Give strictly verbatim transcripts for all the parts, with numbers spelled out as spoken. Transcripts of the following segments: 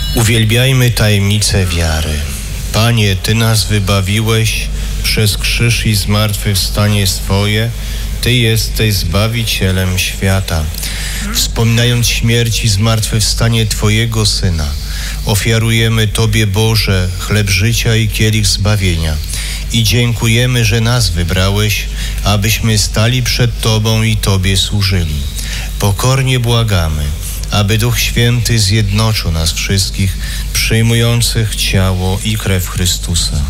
Uwielbiajmy tajemnicę wiary. Panie, Ty nas wybawiłeś przez krzyż i zmartwychwstanie swoje. Ty jesteś Zbawicielem świata. Wspominając śmierć i zmartwychwstanie Twojego Syna, ofiarujemy Tobie, Boże, chleb życia i kielich zbawienia. I dziękujemy, że nas wybrałeś, abyśmy stali przed Tobą i Tobie służyli. Pokornie błagamy, aby Duch Święty zjednoczył nas wszystkich, przyjmujących ciało i krew Chrystusa.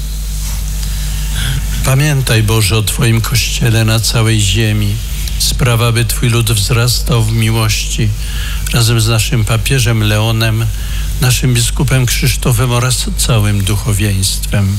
Pamiętaj, Boże, o Twoim Kościele na całej ziemi. Sprawa, aby Twój lud wzrastał w miłości razem z naszym papieżem Leonem, naszym biskupem Krzysztofem oraz całym duchowieństwem.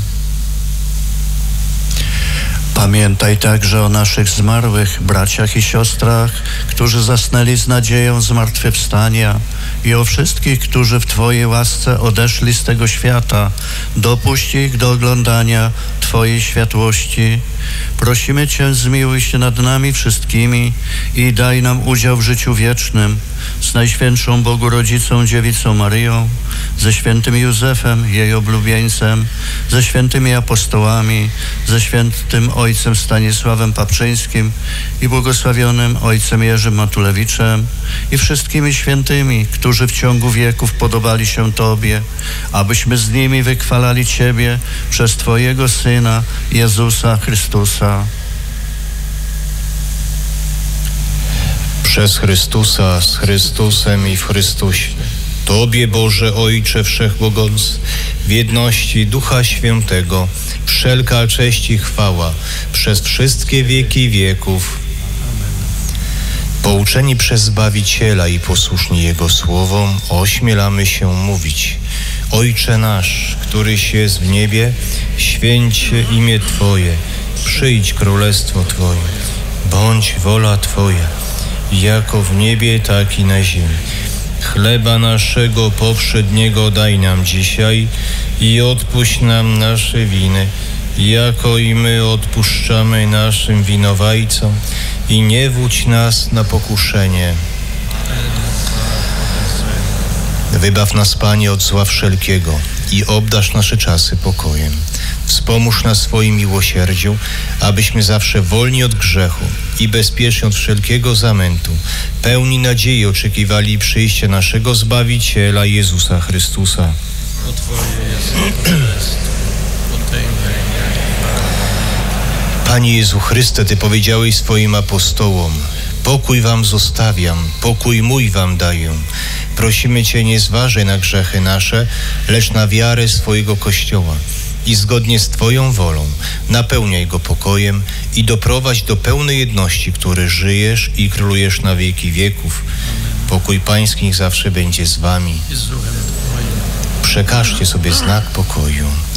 Pamiętaj także o naszych zmarłych braciach i siostrach, którzy zasnęli z nadzieją zmartwychwstania, i o wszystkich, którzy w Twojej łasce odeszli z tego świata. Dopuść ich do oglądania Twojej światłości. Prosimy Cię, zmiłuj się nad nami wszystkimi i daj nam udział w życiu wiecznym z Najświętszą Bogu Rodzicą Dziewicą Maryją, ze świętym Józefem, jej oblubieńcem, ze świętymi apostołami, ze świętym Ojcem Stanisławem Papczyńskim i błogosławionym Ojcem Jerzym Matulewiczem i wszystkimi świętymi, którzy w ciągu wieków podobali się Tobie, abyśmy z nimi wychwalali Ciebie przez Twojego Syna, Jezusa Chrystusa. Przez Chrystusa, z Chrystusem i w Chrystusie. Tobie, Boże Ojcze Wszechmogący, w jedności Ducha Świętego, wszelka cześć i chwała przez wszystkie wieki wieków. Pouczeni przez Zbawiciela i posłuszni Jego słowom, ośmielamy się mówić: Ojcze nasz, któryś jest w niebie, święć się imię Twoje, przyjdź królestwo Twoje, bądź wola Twoja, jako w niebie, tak i na ziemi. Chleba naszego powszedniego daj nam dzisiaj i odpuść nam nasze winy, jako i my odpuszczamy naszym winowajcom, i nie wódź nas na pokuszenie. Wybaw nas, Panie, od zła wszelkiego i obdarz nasze czasy pokojem. Wspomóż nas swoim miłosierdziu, abyśmy zawsze wolni od grzechu i bezpieczni od wszelkiego zamętu, pełni nadziei oczekiwali przyjścia naszego Zbawiciela Jezusa Chrystusa. O Twoje jest królestwo, potęga. Panie Jezu Chryste, Ty powiedziałeś swoim apostołom: pokój wam zostawiam, pokój mój wam daję. Prosimy Cię, nie zważaj na grzechy nasze, lecz na wiarę swojego Kościoła i zgodnie z Twoją wolą napełniaj go pokojem i doprowadź do pełnej jedności, który żyjesz i królujesz na wieki wieków. Pokój Pański zawsze będzie z Wami. Przekażcie sobie znak pokoju.